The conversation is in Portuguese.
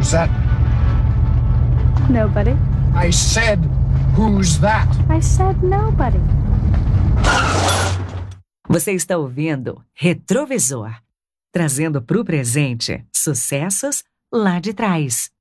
Who's that? Nobody. I said, who's that? I said nobody. Você está ouvindo Retrovisor, trazendo para o presente sucessos lá de trás.